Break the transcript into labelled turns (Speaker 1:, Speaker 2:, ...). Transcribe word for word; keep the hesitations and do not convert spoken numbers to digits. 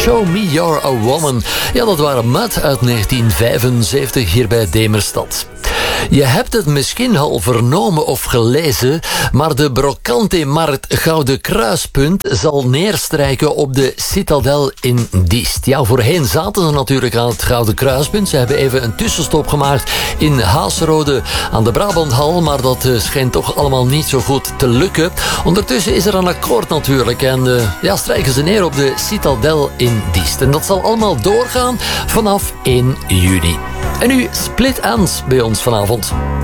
Speaker 1: Show Me You're a Woman. Ja, dat waren Mud uit negentien vijfenzeventig hier bij Demerstad. Je hebt het misschien al vernomen of gelezen, maar de Brocante-markt Gouden Kruispunt zal neerstrijken op de Citadel in Diest. Ja, voorheen zaten ze natuurlijk aan het Gouden Kruispunt. Ze hebben even een tussenstop gemaakt in Haasrode aan de Brabanthal, maar dat uh, schijnt toch allemaal niet zo goed te lukken. Ondertussen is er een akkoord natuurlijk en uh, ja, strijken ze neer op de Citadel in Diest. En dat zal allemaal doorgaan vanaf één juni. En nu Split Ends bij ons vanavond.